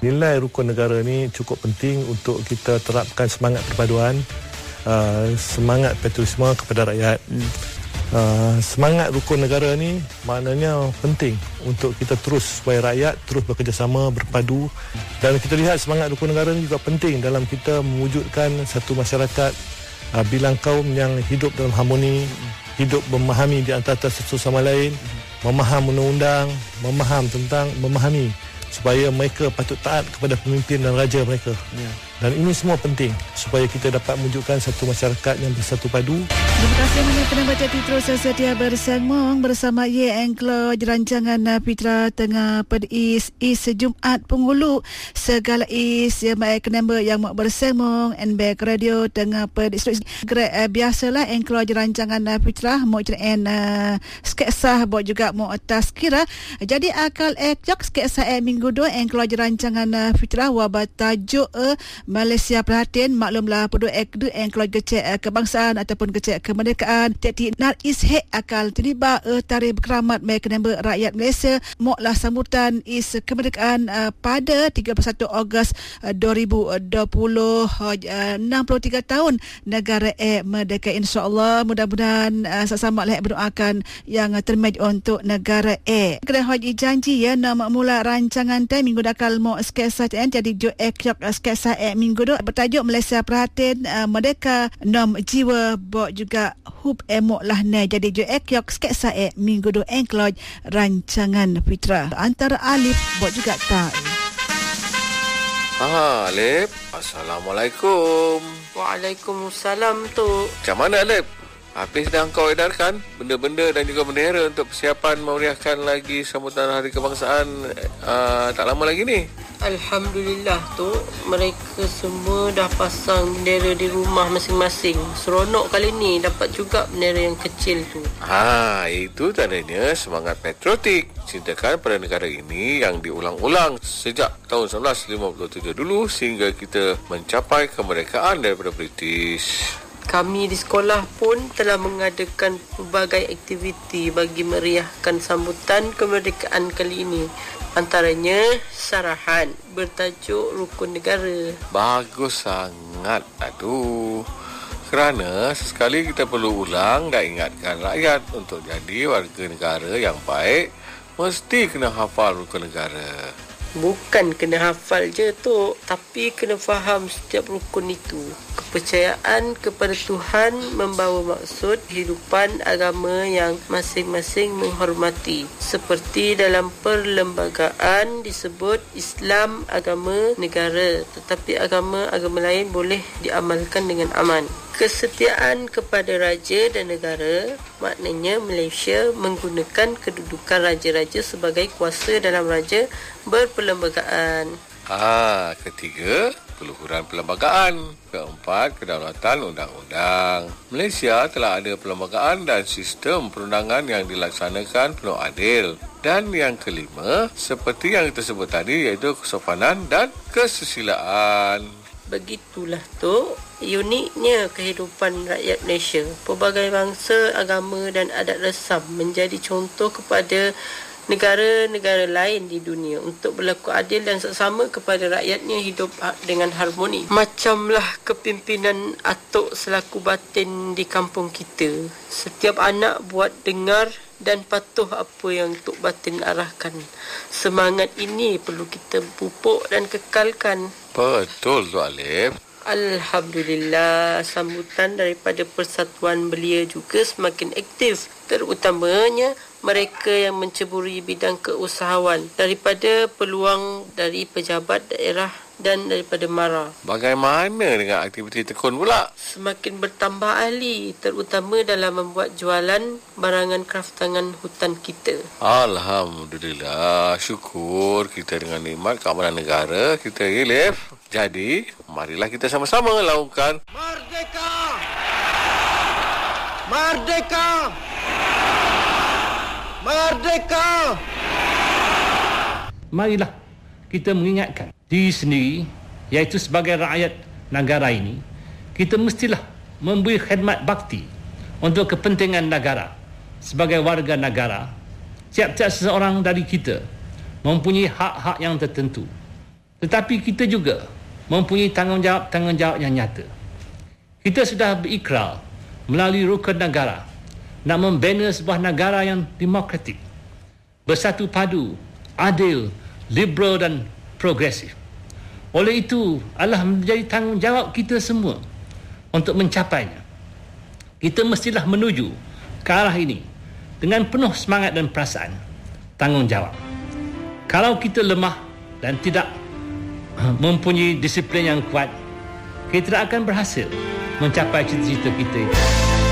Nilai rukun negara ni cukup penting untuk kita terapkan semangat perpaduan, semangat patriotisme kepada rakyat. Semangat rukun negara ni maknanya penting untuk kita terus supaya rakyat terus bekerjasama, berpadu. Dan kita lihat semangat rukun negara ni juga penting dalam kita mewujudkan satu masyarakat bilang kaum yang hidup dalam harmoni, hidup memahami di antara satu sama lain, memaham undang-undang, memahami supaya mereka patut taat kepada pemimpin dan raja mereka. Dan ini semua penting supaya kita dapat mewujudkan satu masyarakat yang bersatu padu. Terima kasih kerana baca terus setia bersama Engklo rancangan Fitra Tengah Pedis Jumaat Penghulu segala ya mai kenamba yang mak bersama NBK Radio Tengah Pedis biasalah Engklo rancangan Fitra mau cerita sketsa buat juga mau tazkirah. Jadi akal jok sketsa minggu 2 Engklo rancangan Fitra wabat tajuk Malaysia perhatian maklumlah pedu Engklo kecek kebangsaan ataupun kecek kemerdekaan tiap-tiap nar ishek akal terlibat tarikh berkeramat mereka rakyat Malaysia moklah sambutan kemerdekaan pada 31 Ogos 2020 63 tahun negara merdeka. InsyaAllah mudah-mudahan sama-sama lah berdoakan yang terbaik untuk negara kena haji janji ya nama mula rancangan minggu dakal mau sketsa jadi jo sketsa minggu 2 bertajuk Malaysia perhatian merdeka nom jiwa bok juga hub emok lah ne. Jadi jo yok sketsa minggu 2 Engkloj rancangan Fitra antara Alif bok juga tak. Alif, Assalamualaikum. Waalaikumsalam tu. Macam mana Alif? Habis dah kau edarkan benda-benda dan juga bendera untuk persiapan memeriahkan lagi sambutan Hari Kebangsaan tak lama lagi ni? Alhamdulillah tu, mereka semua dah pasang bendera di rumah masing-masing. Seronok kali ni dapat juga bendera yang kecil tu. Itu tandanya semangat patriotik cintakan pada negara ini yang diulang-ulang sejak tahun 1957 dulu sehingga kita mencapai kemerdekaan daripada British. Kami di sekolah pun telah mengadakan pelbagai aktiviti bagi meriahkan sambutan kemerdekaan kali ini. Antaranya syarahan bertajuk Rukun Negara. Bagus sangat. Kerana sesekali kita perlu ulang dan ingatkan rakyat untuk jadi warga negara yang baik, mesti kena hafal rukun negara. Bukan kena hafal je tu, tapi kena faham setiap rukun itu. Kepercayaan kepada Tuhan membawa maksud kehidupan agama yang masing-masing menghormati. Seperti dalam perlembagaan disebut Islam agama negara, tetapi agama-agama lain boleh diamalkan dengan aman. Kesetiaan kepada raja dan negara, maknanya Malaysia menggunakan kedudukan raja-raja sebagai kuasa dalam raja berperlembagaan. Ketiga, peluhuran perlembagaan. Keempat, kedaulatan undang-undang. Malaysia telah ada perlembagaan dan sistem perundangan yang dilaksanakan penuh adil. Dan yang kelima, seperti yang kita sebut tadi, iaitu kesopanan dan kesusilaan. Begitulah tu uniknya kehidupan rakyat Malaysia. Pelbagai bangsa, agama dan adat resam menjadi contoh kepada negara-negara lain di dunia untuk berlaku adil dan seksama kepada rakyatnya hidup dengan harmoni. Macamlah kepimpinan atuk selaku batin di kampung kita. Setiap anak buat dengar dan patuh apa yang Tok Batin arahkan. Semangat ini perlu kita pupuk dan kekalkan. Betul tu Alif. Alhamdulillah, sambutan daripada Persatuan Belia juga semakin aktif, terutamanya mereka yang menceburi bidang keusahawan daripada peluang dari pejabat daerah dan daripada MARA. Bagaimana dengan aktiviti tekun pula? Semakin bertambah ahli, terutama dalam membuat jualan barangan kraftangan hutan kita. Alhamdulillah, syukur kita dengan nikmat keamanan negara kita, Alif. Jadi, marilah kita sama-sama laungkan Merdeka! Merdeka! Merdeka! Marilah kita mengingatkan diri sendiri, iaitu sebagai rakyat negara ini, kita mestilah memberi khidmat bakti untuk kepentingan negara. Sebagai warga negara, tiap-tiap seseorang dari kita mempunyai hak-hak yang tertentu. Tetapi kita juga mempunyai tanggungjawab yang nyata. Kita sudah berikrar melalui rukun negara nak membina sebuah negara yang demokratik, bersatu padu, adil, liberal dan progresif. Oleh itu, adalah menjadi tanggungjawab kita semua untuk mencapainya. Kita mestilah menuju ke arah ini dengan penuh semangat dan perasaan tanggungjawab. Kalau kita lemah dan tidak mempunyai disiplin yang kuat, kita tidak akan berhasil mencapai cita-cita kita itu.